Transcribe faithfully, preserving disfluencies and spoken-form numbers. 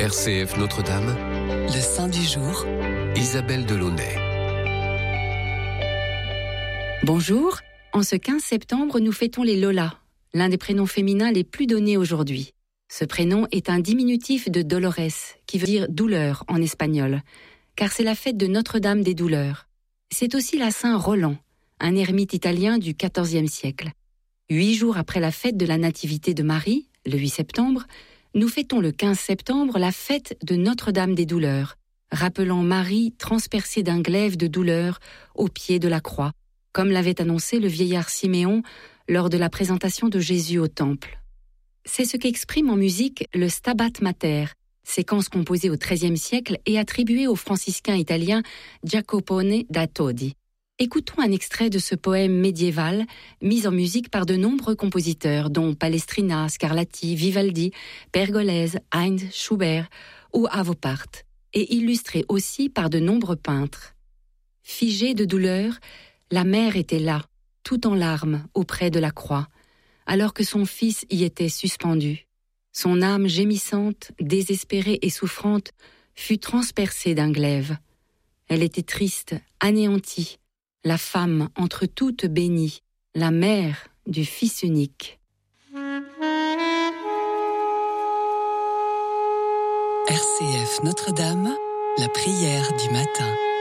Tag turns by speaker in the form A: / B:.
A: R C F Notre-Dame,
B: le saint du jour,
A: Isabelle Delaunay.
C: Bonjour, en ce quinze septembre, nous fêtons les Lola, l'un des prénoms féminins les plus donnés aujourd'hui. Ce prénom est un diminutif de Dolores, qui veut dire douleur en espagnol, car c'est la fête de Notre-Dame des douleurs. C'est aussi la Saint Roland, un ermite italien du quatorzième siècle. Huit jours après la fête de la Nativité de Marie, le huit septembre, nous fêtons le quinze septembre la fête de Notre-Dame des douleurs, rappelant Marie transpercée d'un glaive de douleur au pied de la croix, comme l'avait annoncé le vieillard Siméon lors de la présentation de Jésus au temple. C'est ce qu'exprime en musique le Stabat Mater, séquence composée au treizième siècle et attribuée au franciscain italien Jacopone da Todi. Écoutons un extrait de ce poème médiéval, mis en musique par de nombreux compositeurs, dont Palestrina, Scarlatti, Vivaldi, Pergolese, Heinz, Schubert ou Avopart, et illustré aussi par de nombreux peintres. Figée de douleur, la mère était là, tout en larmes, auprès de la croix, alors que son fils y était suspendu. Son âme gémissante, désespérée et souffrante, fut transpercée d'un glaive. Elle était triste, anéantie, la femme entre toutes bénie, la mère du Fils unique.
B: R C F Notre-Dame, la prière du matin.